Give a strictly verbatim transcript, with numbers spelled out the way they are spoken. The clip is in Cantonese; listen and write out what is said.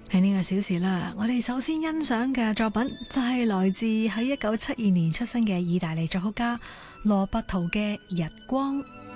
喺呢個小時啦，我哋首先欣賞嘅作品就係來自喺一九七二年出生嘅意大利作曲家羅伯圖嘅《日光》。